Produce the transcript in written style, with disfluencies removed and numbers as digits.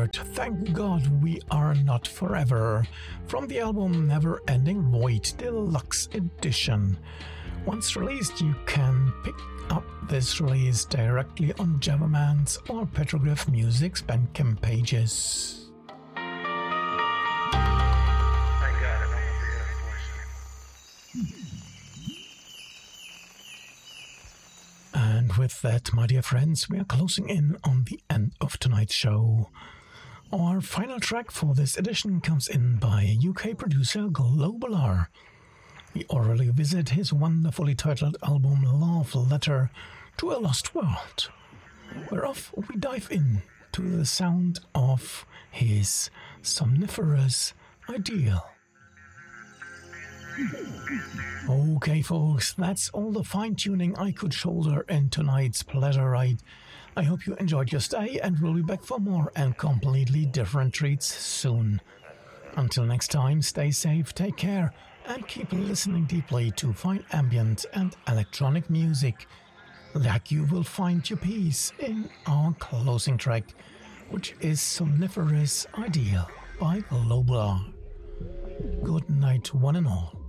heard Thank God We Are Not Forever from the album Never Ending Void Deluxe Edition. Once released, you can pick up this release directly on Javaman's or Petroglyph Music's Bandcamp pages. And with that, my dear friends, we are closing in on the end of tonight's show. Our final track for this edition comes in by UK producer Globalar. We orally visit his wonderfully titled album Love Letter to a Lost World, whereof we dive in to the sound of his somniferous ideal. Okay, folks, that's all the fine-tuning I could shoulder in tonight's pleasure ride. I hope you enjoyed your stay, and we'll be back for more and completely different treats soon. Until next time, stay safe, take care, and keep listening deeply to fine ambient and electronic music, like you will find your peace in our closing track, which is Somniferous Ideal by Globalar. Good night, one and all.